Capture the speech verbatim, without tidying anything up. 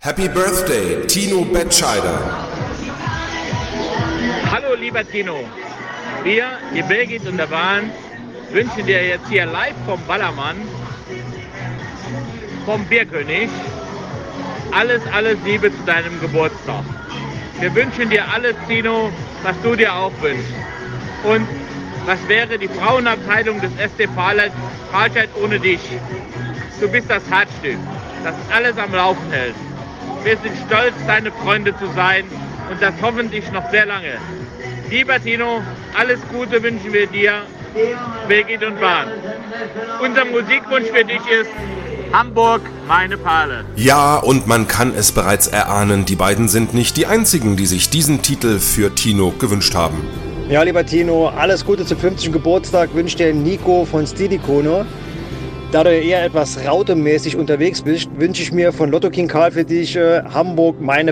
Happy Birthday, Tino Betscheider. Hallo lieber Tino, wir, die Birgit und der Bahn, wünschen dir jetzt hier live vom Ballermann, vom Bierkönig, alles, alles Liebe zu deinem Geburtstag. Wir wünschen dir alles, Tino, was du dir auch wünschst. Und was wäre die Frauenabteilung des S C Fahlscheid ohne dich? Du bist das Herzstück, das alles am Laufen hält. Wir sind stolz, deine Freunde zu sein und das hoffentlich noch sehr lange. Lieber Tino, alles Gute wünschen wir dir, Birgit und Bahn. Unser Musikwunsch für dich ist Hamburg, meine Perle. Ja, und man kann es bereits erahnen, die beiden sind nicht die einzigen, die sich diesen Titel für Tino gewünscht haben. Ja, lieber Tino, alles Gute zum fünfzigsten Geburtstag wünscht dir Nico von Stilicono. Da du eher etwas rautemäßig unterwegs bist, wünsche ich mir von Lotto King Karl für dich äh, Hamburg, meine